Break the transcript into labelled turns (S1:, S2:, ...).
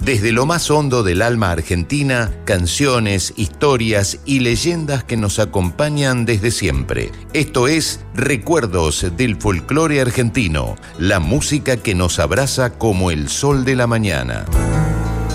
S1: Desde lo más hondo del alma argentina, canciones, historias y leyendas que nos acompañan desde siempre. Esto es Recuerdos del Folclore Argentino, la música que nos abraza como el sol de la mañana.